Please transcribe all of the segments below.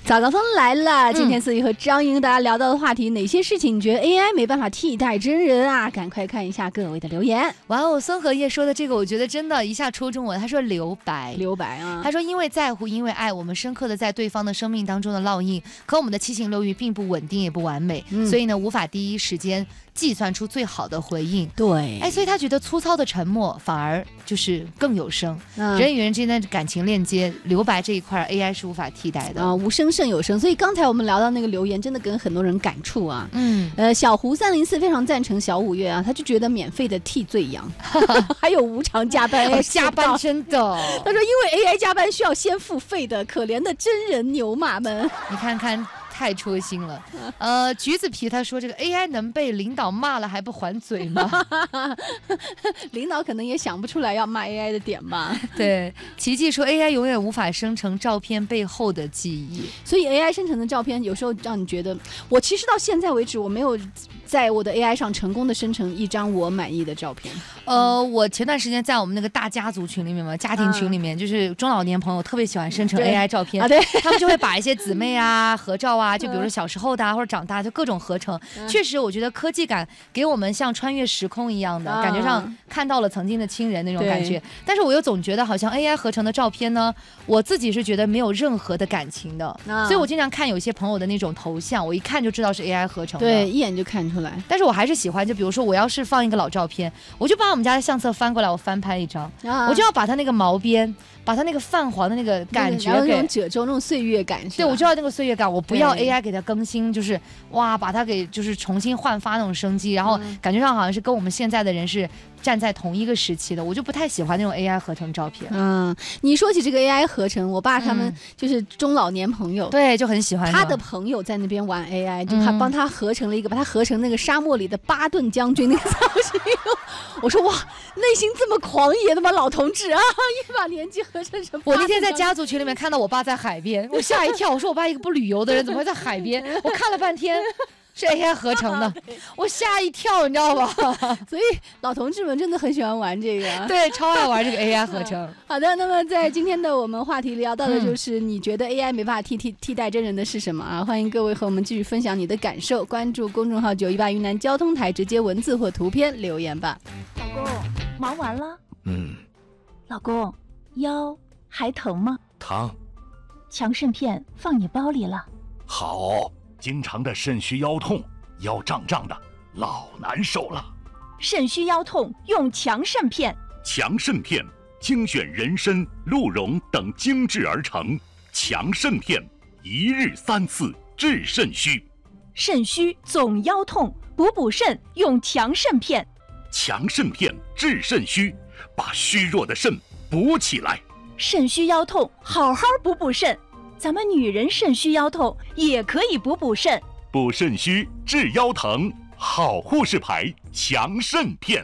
早高峰来了，今天思雨和张莹大家聊到的话题，哪些事情你觉得 AI 没办法替代真人啊？赶快看一下各位的留言。 哇哦，孙荷叶说的这个，我觉得真的一下戳中我。他说留白啊，他说因为在乎，因为爱，我们深刻的在对方的生命当中的烙印，可我们的七情六欲并不稳定也不完美，所以呢无法第一时间计算出最好的回应。 对， 所以他觉得粗糙的沉默反而就是更有声。人与人之间的感情链接，留白这一块 AI 是无法替代的无声胜有声。所以刚才我们聊到那个留言，真的跟很多人感触啊。小胡304非常赞成小五月啊，他就觉得免费的替罪羊，还有无偿加班， 加班真的。 他说因为 AI 加班需要先付费的，可怜的真人牛马们， 你看看。太戳心了，橘子皮他说这个 AI 能被领导骂了还不还嘴吗？ 领导可能也想不出来要骂 AI 的点吧。 对，奇迹说 AI 永远无法生成照片背后的记忆， 所以 AI 生成的照片有时候让你觉得，我其实到现在为止我没有在我的 AI 上成功的生成一张我满意的照片。 我前段时间在我们那个大家族群里面嘛，家庭群里面，就是中老年朋友特别喜欢生成 AI 照片， 对， 他们就会把一些姊妹啊、合照啊，就比如说小时候的或者长大，就各种合成。确实，我觉得科技感给我们像穿越时空一样的感觉，上看到了曾经的亲人那种感觉。但是我又总觉得好像 AI 合成的照片呢，我自己是觉得没有任何的感情的，所以我经常看有些朋友的那种头像，我一看就知道是 AI 合成的， 对，一眼就看出来。 但是我还是喜欢，就比如说我要是放一个老照片，我就把我们家的相册翻过来，我翻拍一张，我就要把它那个毛边，把它那个泛黄的那个感觉给， 那种褶皱，那种岁月感， 对，我就要那个岁月感，我不要 AI 给它更新，就是哇，把它给就是重新焕发那种生机，然后感觉上好像是跟我们现在的人是站在同一个时期的，我就不太喜欢那种 AI 合成照片。 你说起这个 AI 合成，我爸他们就是中老年朋友， 对，就很喜欢他的朋友在那边玩 AI，就他帮他合成了一个，把他合成那个沙漠里的巴顿将军那个造型。我说哇，内心这么狂野的吗？老同志啊，一把年纪合成什么？ 我那天在家族群里面看到我爸在海边，我吓一跳，我说我爸一个不旅游的人怎么会在海边？我看了半天。是 AI 合成的，我吓一跳，你知道吧？ 所以老同志们真的很喜欢玩这个， 对，超爱玩这个 AI 合成。 好的，那么在今天的我们话题聊到的就是你觉得 AI 没办法替代真人的是什么啊？欢迎各位和我们继续分享你的感受，关注公众号918云南交通台，直接文字或图片留言吧。 老公，忙完了？老公，腰还疼吗？ 疼。 强肾片放你包里了。 好。经常的肾虚腰痛，腰胀胀的，老难受了。 肾虚腰痛用强肾片。 强肾片精选人参、鹿茸等精制而成，强肾片一日3次治肾虚。 肾虚总腰痛，补肾用强肾片。 强肾片治肾虚，把虚弱的肾补起来。 肾虚腰痛，好好补肾。咱们女人肾虚腰痛也可以补肾， 补肾虚治腰疼，好护士牌强肾片。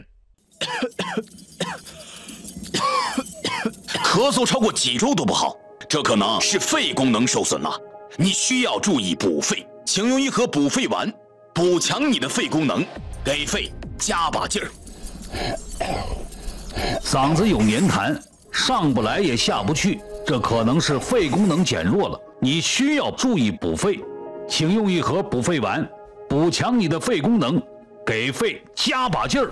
咳嗽超过几周都不好，这可能是肺功能受损了，你需要注意补肺，请用一盒补肺丸，补强你的肺功能，给肺加把劲儿。 嗓子有黏痰，上不来也下不去，这可能是肺功能减弱了，你需要注意补肺，请用一盒补肺丸，补强你的肺功能，给肺加把劲儿。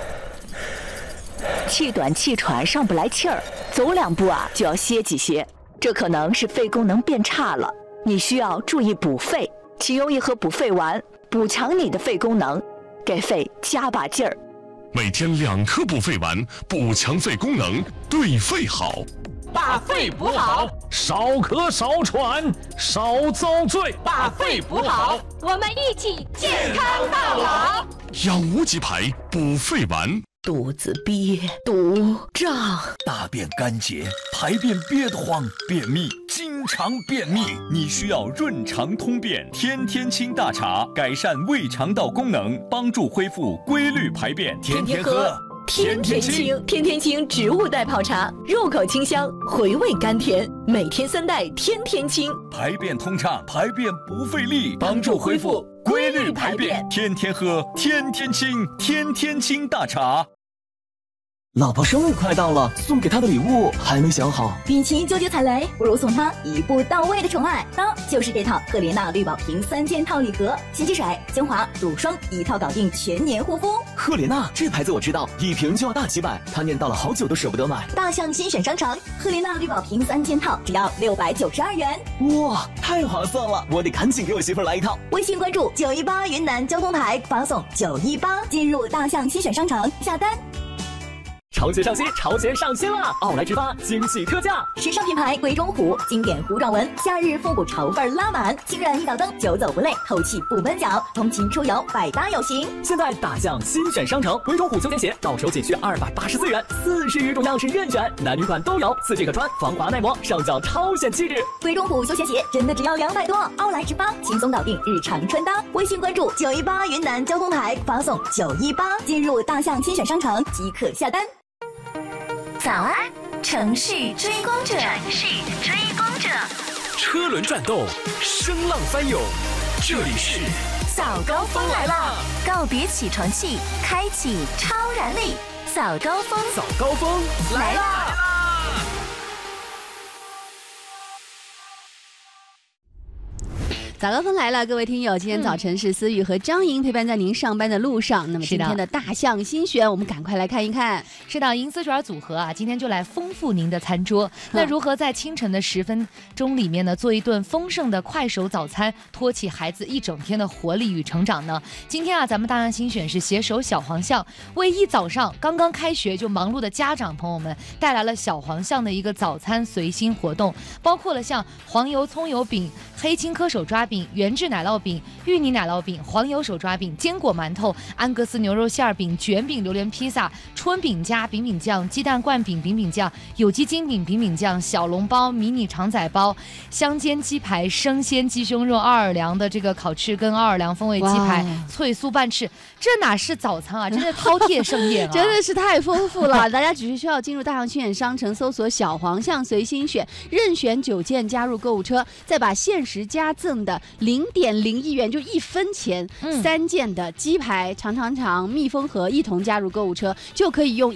气短气喘上不来气儿，走2步就要歇几歇，这可能是肺功能变差了，你需要注意补肺，请用一盒补肺丸，补强你的肺功能，给肺加把劲儿。 每天2颗补肺丸，补强肺功能，对肺好。 把肺补好， 少咳少喘少遭罪， 把肺补好， 我们一起健康到老。 养无极牌补肺丸。 肚子憋、堵、胀， 大便干结，排便憋得慌，便秘，经常便秘，你需要润肠通便天天清大茶，改善胃肠道功能，帮助恢复规律排便，天天喝。 天天清，天天清植物代泡茶，入口清香，回味甘甜，每天3袋，天天清， 排便通畅，排便不费力，帮助恢复规律排便，天天喝，天天清，天天清大茶。 老婆生日快到了，送给她的礼物还没想好。 与其纠结踩雷，不如送她一步到位的宠爱。当然就是这套赫莲娜绿宝瓶3件套礼盒，洗洁水、精华、乳霜一套搞定全年护肤。 赫莲娜这牌子我知道，一瓶就要大几百，她念叨了好久都舍不得买。 大象新选商城，赫莲娜绿宝瓶3件套只要692元。 哇，太划算了！我得赶紧给我媳妇来一套。 微信关注918云南交通台，发送918进入大象新选商城下单。 潮鞋上新，潮鞋上新了！奥莱直发惊喜特价， 时尚品牌鬼冢虎经典糊状纹，夏日复古潮范拉满，轻软一脚蹬，久走不累，透气不闷脚，通勤出游百搭有型。 现在大象新选商城，鬼冢虎休闲鞋到手仅需284元，40余种样式任选，男女款都有，4G可穿，防滑耐磨，上脚超显气质。 鬼冢虎休闲鞋真的只要200多，奥莱直发轻松搞定日常穿搭。微信关注918云南交通台，发送918进入大象新选商城即可下单。 早安，城市追光者。 车轮转动，声浪翻涌，这里是早高峰来啦！告别起床气，开启超燃力，早高峰， 早高峰来啦！ 早高峰来了，各位听友，今天早晨是思雨和张莹陪伴在您上班的路上。那么今天的大象新选，我们赶快来看一看。 是的，银丝卷组合啊，今天就来丰富您的餐桌。那如何在清晨的10分钟里面呢，做一顿丰盛的快手早餐，托起孩子一整天的活力与成长呢？今天啊，咱们大象新选是携手小黄象，为一早上刚刚开学就忙碌的家长朋友们带来了小黄象的一个早餐随心活动，包括了像黄油葱油饼、黑青稞手抓饼、原制奶酪饼、芋泥奶酪饼、黄油手抓饼、坚果馒头、安格斯牛肉馅饼、卷饼、榴莲披萨、春饼加饼饼酱、鸡蛋灌饼饼饼酱、有机精饼饼饼酱、小笼包、迷你肠仔包、香煎鸡排、生鲜鸡胸肉、奥尔良的这个烤翅跟奥尔良风味鸡排、脆酥半翅，这哪是早餐啊，真是饕餮盛宴啊！ 真的是太丰富了，大家只是需要进入大象新选商城，搜索小黄象随心选，任选9件加入购物车，再把限时加赠的0.01元就1分钱3件的鸡排、肠、蜜蜂盒一同加入购物车，就可以用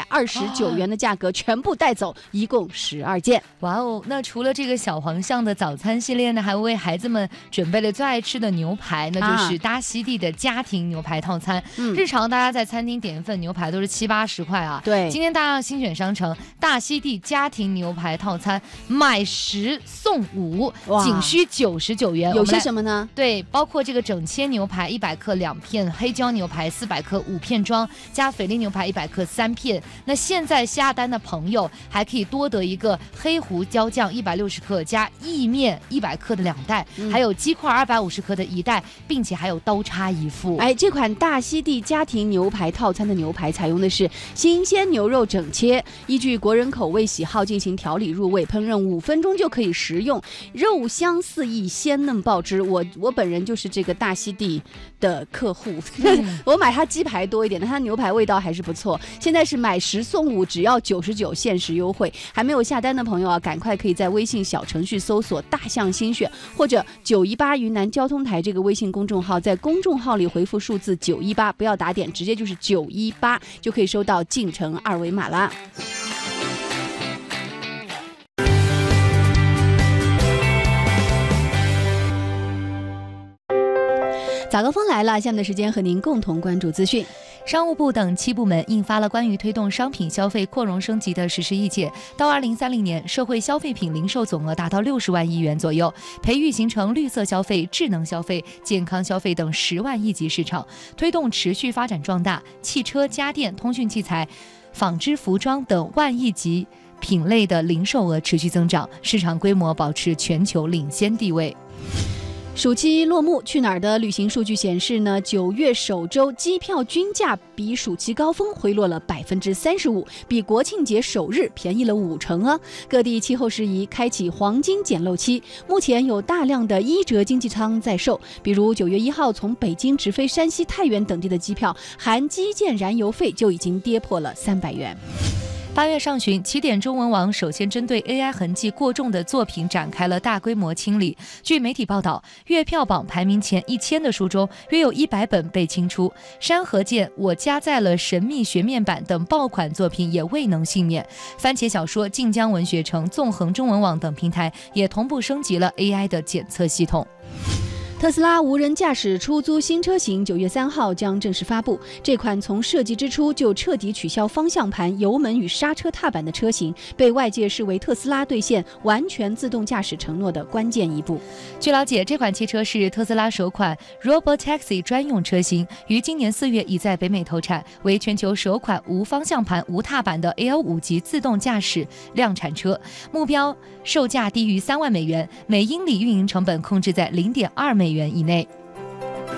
129元的价格全部带走，一共12件。 哇哦！那除了这个小黄象的早餐系列呢，还为孩子们准备了最爱吃的牛排，那就是大溪地的家庭牛排套餐。日常大家在餐厅点一份牛排都是70-80块啊。 对， 今天大象新选商城大溪地家庭牛排套餐买10送5，仅需99元。 有些什么呢？ 对，包括这个整切牛排100克2片，黑椒牛排400克5片装，加菲力牛排100克3片。那现在下单的朋友还可以多得一个黑胡椒酱160克加意面100克的2袋，还有鸡块250克的1袋，并且还有刀叉一副。 哎，这款大溪地家庭牛排套餐的牛排采用的是新鲜牛肉整切，依据国人口味喜好进行调理入味，烹饪5分钟就可以食用，肉香四溢，鲜嫩爆汁。我本人就是这个大溪地的客户，我买它鸡排多一点，但它牛排味道还是不错。现在是买10送5，只要99，限时优惠。还没有下单的朋友啊，赶快可以在微信小程序搜索大象新选或者918云南交通台这个微信公众号，在公众号里回复数字918，不要打点，直接就是918，就可以收到进城2维码啦。早高峰来了，下面的时间和您共同关注资讯。 商务部等7部门印发了关于推动商品消费扩容升级的实施意见，到2030年，社会消费品零售总额达到60万亿元左右，培育形成绿色消费、智能消费、健康消费等10万亿级市场，推动持续发展壮大汽车、家电、通讯器材、纺织、服装等万亿级品类的零售额持续增长，市场规模保持全球领先地位。 暑期落幕，去哪儿的旅行数据显示呢，9月首周机票均价比暑期高峰回落了35%，比国庆节首日便宜了50%啊！各地气候适宜，开启黄金捡漏期，目前有大量的1折经济舱在售，比如9月1号从北京直飞山西太原等地的机票，含基建燃油费就已经跌破了300元。 8月上旬，起点中文网首先针对 AI 痕迹过重的作品展开了大规模清理。据媒体报道，月票榜排名前1000的书中，约有100本被清出。山河剑、我加载了神秘学面版等爆款作品也未能幸免。番茄小说、晋江文学城、纵横中文网等平台也同步升级了 AI 的检测系统。 特斯拉无人驾驶出租新车型9月3号将正式发布。这款从设计之初就彻底取消方向盘、油门与刹车踏板的车型，被外界视为特斯拉兑现完全自动驾驶承诺的关键一步。 据了解，这款汽车是特斯拉首款 Robotaxi 专用车型，于今年4月已在北美投产，为全球首款无方向盘、无踏板的 L5 级自动驾驶量产车，目标售价低于3万美元，每英里运营成本控制在0.2美元以内。